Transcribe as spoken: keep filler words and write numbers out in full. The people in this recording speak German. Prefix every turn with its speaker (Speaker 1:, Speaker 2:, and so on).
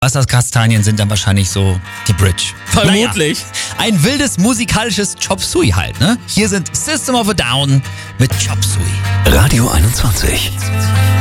Speaker 1: Wasserkastanien sind dann wahrscheinlich so die Bridge.
Speaker 2: Vermutlich.
Speaker 1: Naja, ein wildes musikalisches Chop Suey halt, ne? Hier sind System of a Down mit Chop Suey.
Speaker 3: Radio einundzwanzig.